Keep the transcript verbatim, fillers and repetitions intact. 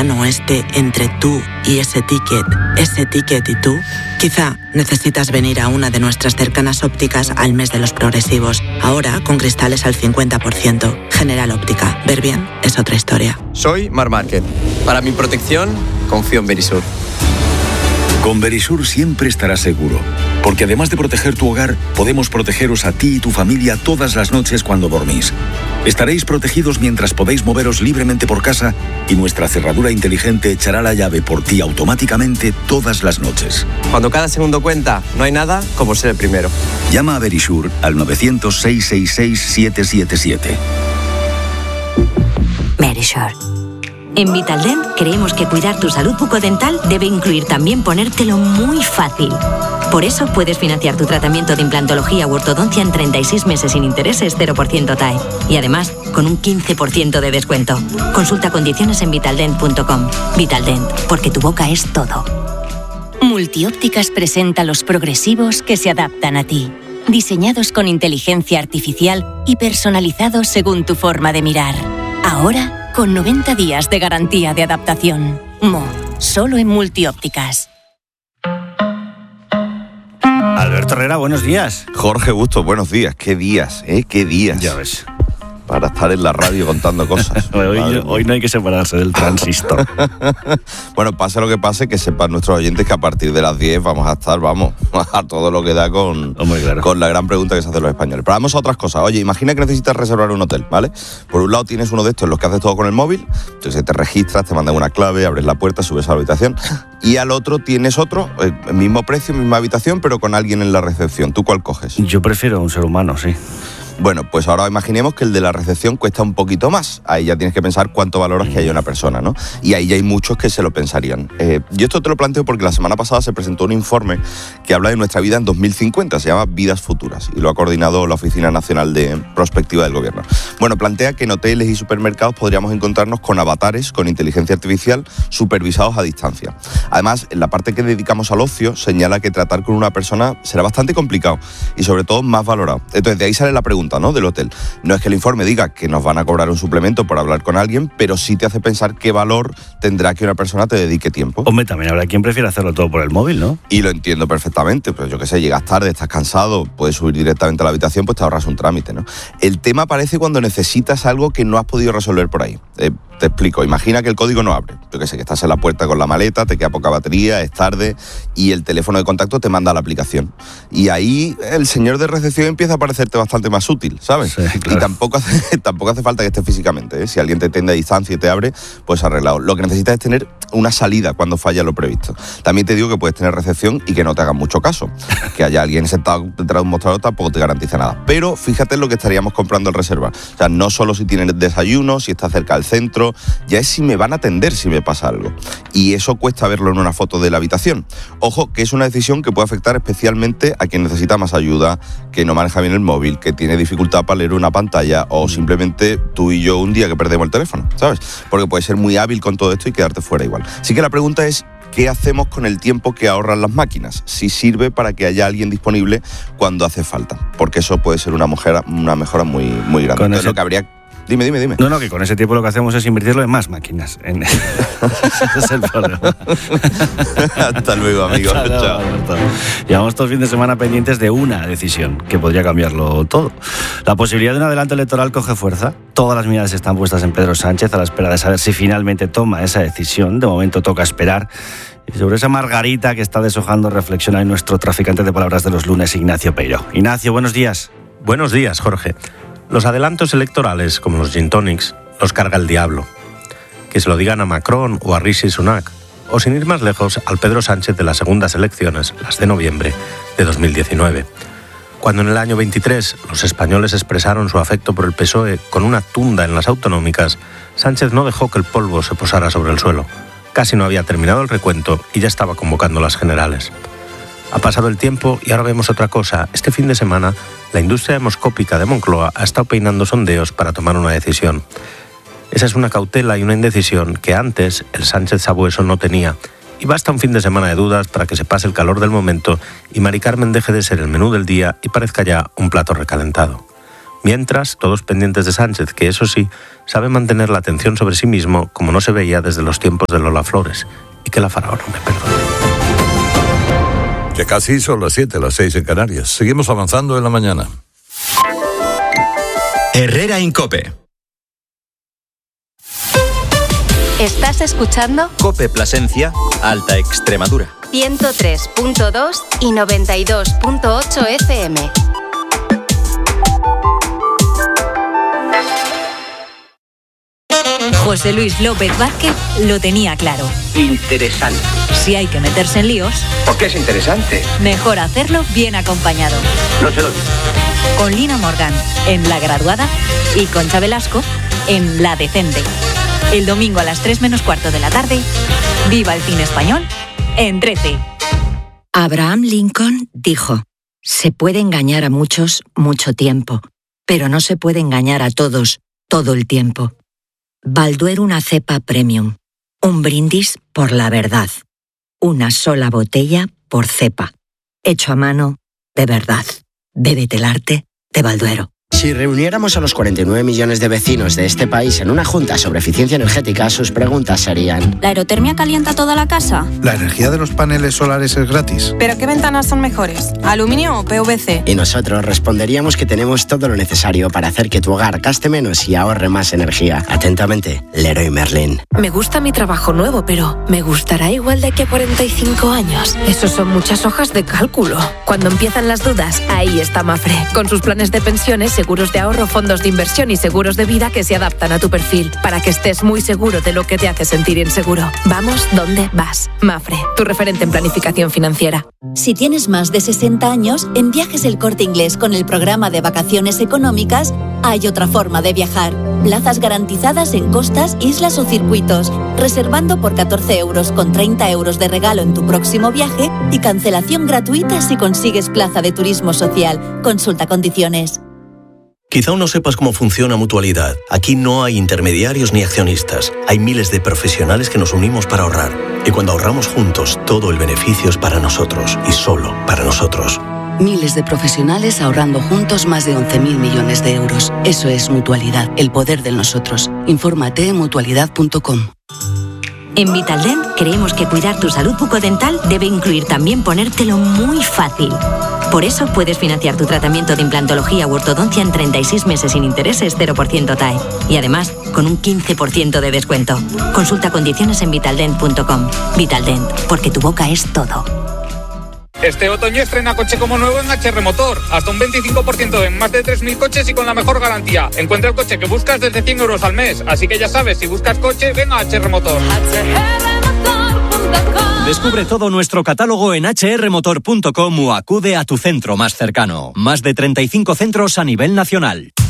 lejano oeste entre tú y ese ticket, ese ticket y tú? Quizá necesitas venir a una de nuestras cercanas ópticas al mes de los progresivos. Ahora con cristales al cincuenta por ciento. General Óptica. Ver bien es otra historia. Soy Mar Márquez. Para mi protección, confío en Verisur. Con Verisur siempre estarás seguro, porque además de proteger tu hogar, podemos protegeros a ti y tu familia todas las noches cuando dormís. Estaréis protegidos mientras podéis moveros libremente por casa y nuestra cerradura inteligente echará la llave por ti automáticamente todas las noches. Cuando cada segundo cuenta, no hay nada como ser el primero. Llama a Verisur al nueve cero cero, seis seis seis, siete siete siete. Verisur. En Vitaldent creemos que cuidar tu salud bucodental debe incluir también ponértelo muy fácil. Por eso puedes financiar tu tratamiento de implantología u ortodoncia en treinta y seis meses sin intereses, cero por ciento T A E. Y además, con un quince por ciento de descuento. Consulta condiciones en vitaldent punto com. Vitaldent, porque tu boca es todo. Multiópticas presenta los progresivos que se adaptan a ti. Diseñados con inteligencia artificial y personalizados según tu forma de mirar. Ahora, con noventa días de garantía de adaptación. Mo, solo en Multiópticas. Alberto Herrera, buenos días. Jorge Busto, buenos días. ¿Qué días, eh? ¿Qué días? Ya ves. Para estar en la radio contando cosas. hoy, hoy no hay que separarse del transistor. Bueno, pase lo que pase, que sepan nuestros oyentes que a partir de las diez vamos a estar, vamos, a todo lo que da con, oh, claro. con la gran pregunta que se hacen los españoles. Pero vamos a otras cosas. Oye, imagina que necesitas reservar un hotel, ¿vale? Por un lado tienes uno de estos en los que haces todo con el móvil, entonces te registras, te mandan una clave, abres la puerta, subes a la habitación, y al otro tienes otro, el mismo precio, misma habitación, pero con alguien en la recepción. ¿Tú cuál coges? Yo prefiero un ser humano, sí. Bueno, pues ahora imaginemos que el de la recepción cuesta un poquito más. Ahí ya tienes que pensar cuánto valoras que haya una persona, ¿no? Y ahí ya hay muchos que se lo pensarían. Eh, yo esto te lo planteo porque la semana pasada se presentó un informe que habla de nuestra vida en dos mil cincuenta, se llama Vidas Futuras, y lo ha coordinado la Oficina Nacional de Prospectiva del Gobierno. Bueno, plantea que en hoteles y supermercados podríamos encontrarnos con avatares con inteligencia artificial supervisados a distancia. Además, en la parte que dedicamos al ocio, señala que tratar con una persona será bastante complicado y sobre todo más valorado. Entonces, de ahí sale la pregunta, ¿no?, del hotel. No es que el informe diga que nos van a cobrar un suplemento por hablar con alguien, pero sí te hace pensar qué valor tendrá que una persona te dedique tiempo. Hombre, también habrá quien prefiere hacerlo todo por el móvil, ¿no? Y lo entiendo perfectamente, pues yo qué sé, llegas tarde, estás cansado, puedes subir directamente a la habitación, pues te ahorras un trámite, ¿no? El tema aparece cuando necesitas algo que no has podido resolver por ahí. Eh, te explico, imagina que el código no abre. Yo qué sé, que estás en la puerta con la maleta, te queda poca batería, es tarde y el teléfono de contacto te manda a la aplicación. Y ahí el señor de recepción empieza a parecerte bastante más útil, ¿sabes? Sí, claro. Y tampoco hace, tampoco hace falta que estés físicamente, ¿eh? Si alguien te atiende a distancia y te abre, pues arreglado. Lo que necesitas es tener una salida cuando falla lo previsto. También te digo que puedes tener recepción y que no te hagan mucho caso. Que haya alguien sentado detrás de un mostrador tampoco te garantiza nada. Pero fíjate en lo que estaríamos comprando al reservar. O sea, no solo si tienes desayuno, si estás cerca del centro, ya es si me van a atender si me pasa algo. Y eso cuesta verlo en una foto de la habitación. Ojo, que es una decisión que puede afectar especialmente a quien necesita más ayuda, que no maneja bien el móvil, que tiene dificultad para leer una pantalla o simplemente tú y yo un día que perdemos el teléfono, ¿sabes? Porque puedes ser muy hábil con todo esto y quedarte fuera igual. Así que la pregunta es, ¿qué hacemos con el tiempo que ahorran las máquinas? Si sirve para que haya alguien disponible cuando hace falta. Porque eso puede ser una mejora, una mejora muy, muy grande. Con Entonces, ese... lo que habría... Dime, dime, dime. No, no, que con ese tiempo lo que hacemos es invertirlo en más máquinas. En... Ese es el problema. Hasta luego, amigos. Hasta luego, Chao. Alberto. Llevamos todo el fin de semana pendientes de una decisión que podría cambiarlo todo. La posibilidad de un adelanto electoral coge fuerza. Todas las miradas están puestas en Pedro Sánchez a la espera de saber si finalmente toma esa decisión. De momento toca esperar. Y sobre esa margarita que está deshojando reflexiona hoy nuestro traficante de palabras de los lunes, Ignacio Peiro. Ignacio, buenos días. Buenos días, Jorge. Los adelantos electorales, como los gin tonics, los carga el diablo. Que se lo digan a Macron o a Rishi Sunak, o sin ir más lejos, al Pedro Sánchez de las segundas elecciones, las de noviembre de dos mil diecinueve. Cuando en el año veintitrés los españoles expresaron su afecto por el P S O E con una tunda en las autonómicas, Sánchez no dejó que el polvo se posara sobre el suelo. Casi no había terminado el recuento y ya estaba convocando las generales. Ha pasado el tiempo y ahora vemos otra cosa. Este fin de semana, la industria demoscópica de Moncloa ha estado peinando sondeos para tomar una decisión. Esa es una cautela y una indecisión que antes el Sánchez sabueso no tenía. Y basta un fin de semana de dudas para que se pase el calor del momento y Mari Carmen deje de ser el menú del día y parezca ya un plato recalentado. Mientras, todos pendientes de Sánchez, que eso sí, sabe mantener la atención sobre sí mismo como no se veía desde los tiempos de Lola Flores. Y que la faraona me perdone. Ya casi son las siete, las seis en Canarias. Seguimos avanzando en la mañana. Herrera Incope. ¿Estás escuchando? Cope Plasencia, Alta Extremadura. ciento tres punto dos y noventa y dos punto ocho F M. José Luis López Vázquez lo tenía claro. Interesante. Si hay que meterse en líos... ¿Por qué es interesante? Mejor hacerlo bien acompañado. No se lo digo. Con Lina Morgan, en La Graduada, y Concha Velasco, en La Decente. El domingo a las tres menos cuarto de la tarde, viva el cine español en trece. Abraham Lincoln dijo: se puede engañar a muchos mucho tiempo, pero no se puede engañar a todos todo el tiempo. Balduero una cepa premium. Un brindis por la verdad. Una sola botella por cepa. Hecho a mano de verdad. Bébete el arte de Balduero. Si reuniéramos a los cuarenta y nueve millones de vecinos de este país en una junta sobre eficiencia energética, sus preguntas serían: ¿la aerotermia calienta toda la casa? ¿La energía de los paneles solares es gratis? ¿Pero qué ventanas son mejores? ¿Aluminio o P V C? Y nosotros responderíamos que tenemos todo lo necesario para hacer que tu hogar gaste menos y ahorre más energía. Atentamente, Leroy Merlin. Me gusta mi trabajo nuevo, pero ¿me gustará igual de aquí a cuarenta y cinco años? Esos son muchas hojas de cálculo. Cuando empiezan las dudas, ahí está Mafre, con sus planes de pensiones, seguros de ahorro, fondos de inversión y seguros de vida que se adaptan a tu perfil, para que estés muy seguro de lo que te hace sentir inseguro. Vamos donde vas. Mafre, tu referente en planificación financiera. Si tienes más de sesenta años, en Viajes El Corte Inglés con el programa de vacaciones económicas, hay otra forma de viajar. Plazas garantizadas en costas, islas o circuitos, reservando por catorce euros con treinta euros de regalo en tu próximo viaje y cancelación gratuita si consigues plaza de turismo social. Consulta condiciones. Quizá aún no sepas cómo funciona Mutualidad. Aquí no hay intermediarios ni accionistas. Hay miles de profesionales que nos unimos para ahorrar. Y cuando ahorramos juntos, todo el beneficio es para nosotros y solo para nosotros. Miles de profesionales ahorrando juntos más de once mil millones de euros. Eso es Mutualidad, el poder de nosotros. Infórmate en mutualidad punto com. En Vitaldent creemos que cuidar tu salud bucodental debe incluir también ponértelo muy fácil. Por eso puedes financiar tu tratamiento de implantología u ortodoncia en treinta y seis meses sin intereses, cero por ciento T A E. Y además, con un quince por ciento de descuento. Consulta condiciones en vitaldent punto com. Vitaldent, porque tu boca es todo. Este otoño estrena coche como nuevo en H R Motor. Hasta un veinticinco por ciento en más de tres mil coches y con la mejor garantía. Encuentra el coche que buscas desde cien euros al mes. Así que ya sabes, si buscas coche, ven a H R Motor. Descubre todo nuestro catálogo en hache erre motor punto com o acude a tu centro más cercano. Más de treinta y cinco centros a nivel nacional.